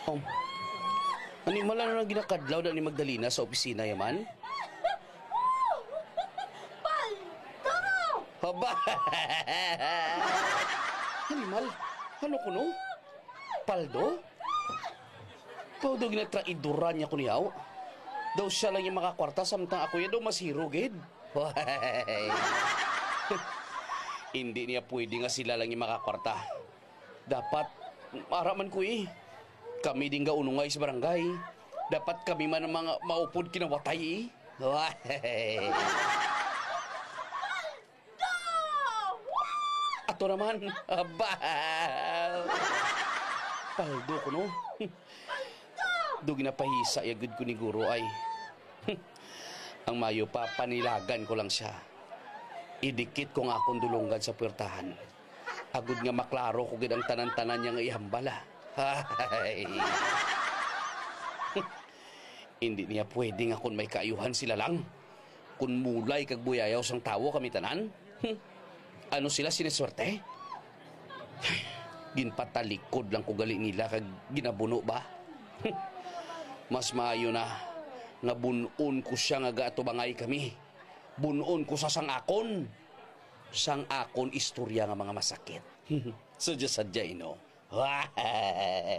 Oh, animal na nang ginakadlaw na ni Magdalena sa opisina yaman? Paldo! Haba! Animal? Ano ko no? Paldo? Paudo ginatraidoran niya ko niyaw? Daw siya lang yung makakwarta samtang ako yan daw masiro, gid. Hindi niya pwede nga sila lang yung makakwarta. Dapat, araman ko eh. Kami din ga unungay sa barangay. Dapat kami man ang mga maupod kinawatay eh. Ato naman, aba. Paldo ko no. Doon ginapahisa yagod ko ni Guro ay. Ang mayo pa, panilagan ko lang siya. Idikit ko nga akong dulungan sa puwertahan. Agud nga maklaro ko gid ang tanan-tanan niya nga ihambala. Hindi niya pwede nga kung may kaayuhan sila lang. Kung mulay kag buyayaw sang tawo kami tanan. Ano sila sineswerte? Ginpatalikod lang ko gali nila kag ginabuno ba? Mas maayo na nga bunon ko siya nga gaatubangay kami. Bunon ko sa sangakon. Sangakon istorya nga mga masakit. Sadya-sadya, no?